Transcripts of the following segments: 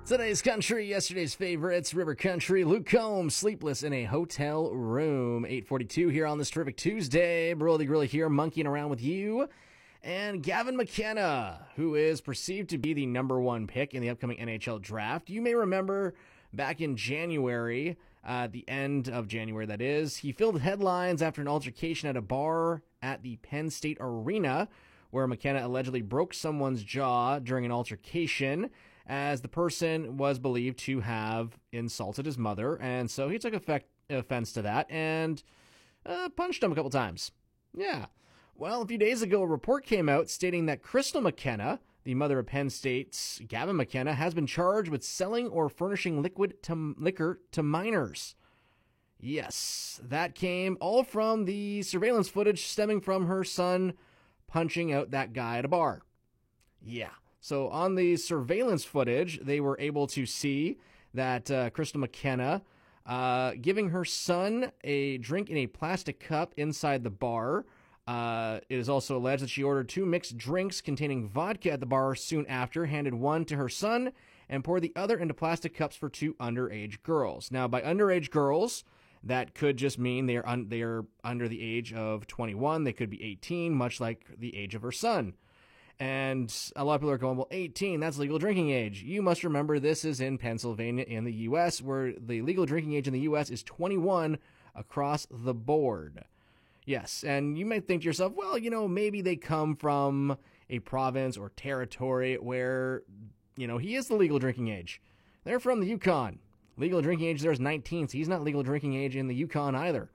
Today's country, yesterday's favorites, River Country, Luke Combs, Sleepless in a Hotel Room, 8:42 here on this terrific Tuesday. Brody Grilly here, monkeying around with you. And Gavin McKenna, who is perceived to be the number one pick in the upcoming NHL draft. You may remember back in January, the end of January that is, he filled headlines after an altercation at a bar at the Penn State Arena, where McKenna allegedly broke someone's jaw during an altercation, as the person was believed to have insulted his mother, and so he took offense to that and punched him a couple times. Yeah. Well, a few days ago, a report came out stating that Crystal McKenna, the mother of Penn State's Gavin McKenna, has been charged with selling or furnishing liquor to minors. Yes, that came all from the surveillance footage stemming from her son punching out that guy at a bar. Yeah. So on the surveillance footage, they were able to see that Crystal McKenna giving her son a drink in a plastic cup inside the bar. It is also alleged that she ordered 2 mixed drinks containing vodka at the bar soon after, handed one to her son, and poured the other into plastic cups for 2 underage girls. Now, by underage girls, that could just mean they are under the age of 21. They could be 18, much like the age of her son. And a lot of people are going, well, 18, that's legal drinking age. You must remember this is in Pennsylvania in the U.S., where the legal drinking age in the U.S. is 21 across the board. Yes, and you might think to yourself, well, maybe they come from a province or territory where, he is the legal drinking age. They're from the Yukon. Legal drinking age there is 19, so he's not legal drinking age in the Yukon either.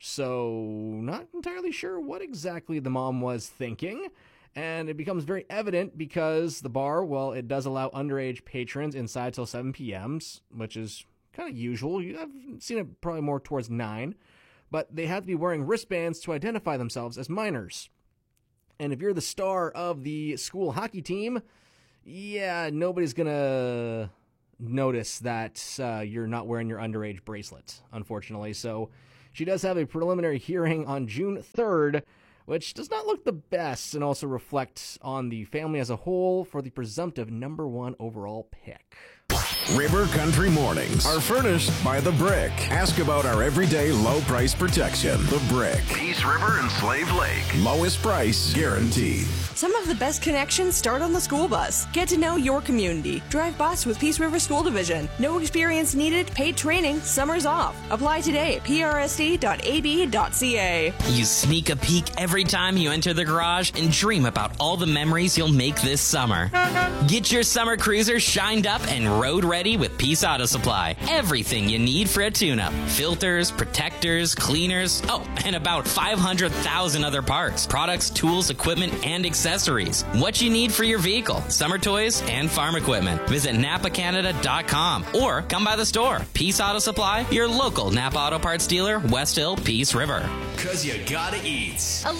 So, not entirely sure what exactly the mom was thinking. And it becomes very evident because the bar, well, it does allow underage patrons inside till 7 p.m., which is kind of usual. I've seen it probably more towards 9. But they have to be wearing wristbands to identify themselves as minors. And if you're the star of the school hockey team, yeah, nobody's going to notice that you're not wearing your underage bracelet, unfortunately. So she does have a preliminary hearing on June 3rd, which does not look the best and also reflects on the family as a whole for the presumptive number 1 overall pick. River Country Mornings are furnished by The Brick. Ask about our everyday low price protection. The Brick. Peace River and Slave Lake. Lowest price guaranteed. Some of the best connections start on the school bus. Get to know your community. Drive bus with Peace River School Division. No experience needed, paid training, summers off. Apply today at prsd.ab.ca. You sneak a peek every time you enter the garage and dream about all the memories you'll make this summer. Get your summer cruiser shined up and road ready with Peace Auto Supply. Everything you need for a tune-up. Filters, protectors, cleaners, and about 500,000 other parts. Products, tools, equipment, and accessories. What you need for your vehicle. Summer toys and farm equipment. Visit NapaCanada.com or come by the store. Peace Auto Supply, your local Napa Auto Parts dealer, West Hill, Peace River. 'Cause you gotta eat.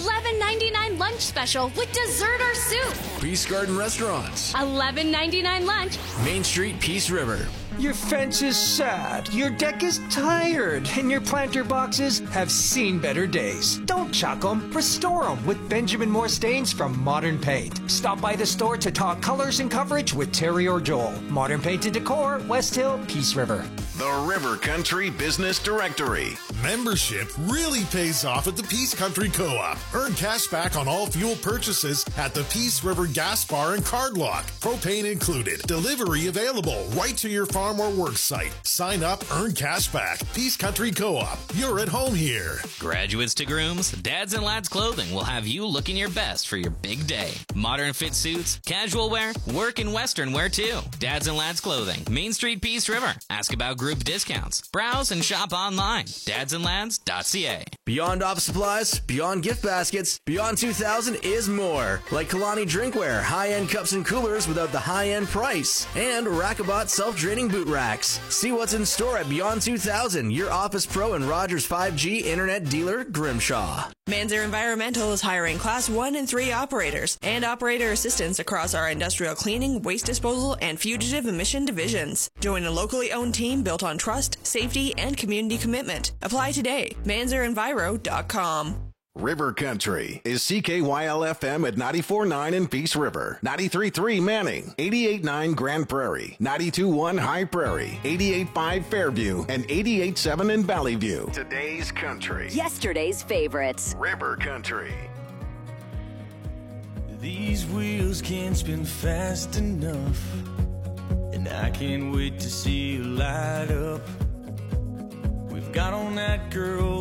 $11.99 lunch special with dessert or soup. Peace Garden Restaurants. $11.99 lunch. Main Street, Peace River. Your fence is sad, your deck is tired, and your planter boxes have seen better days. Don't chuck them, restore them with Benjamin Moore stains from Modern Paint. Stop by the store to talk colors and coverage with Terry or Joel. Modern Paint and Decor, West Hill, Peace River. The River Country Business Directory. Membership really pays off at the Peace Country Co-op. Earn cash back on all fuel purchases at the Peace River Gas Bar and Card Lock. Propane included. Delivery available right to your farm or work site. Sign up, earn cash back. Peace Country Co-op. You're at home here. Graduates to grooms, Dads and Lads Clothing will have you looking your best for your big day. Modern fit suits, casual wear, work and Western wear too. Dads and Lads Clothing, Main Street, Peace River. Ask about group discounts. Browse and shop online. dadsandlads.ca. Beyond office supplies, beyond gift baskets, Beyond 2000 is more. Like Kalani Drinkware, high-end cups and coolers without the high-end price. And Rackabat self-draining boot racks. See what's in store at Beyond 2000, your Office Pro and Rogers 5G internet dealer, Grimshaw. Manzer Environmental is hiring Class 1 and 3 operators and operator assistants across our industrial cleaning, waste disposal, and fugitive emission divisions. Join a locally owned team built on trust, safety, and community commitment. Apply today. ManzerEnviro.com. River Country is CKYL-FM at 94.9 in Peace River, 93.3 Manning, 88.9 Grand Prairie, 92.1 High Prairie, 88.5 Fairview, and 88.7 in Valley View. Today's country. Yesterday's favorites. River Country. These wheels can't spin fast enough, and I can't wait to see you light up. We've got on that girl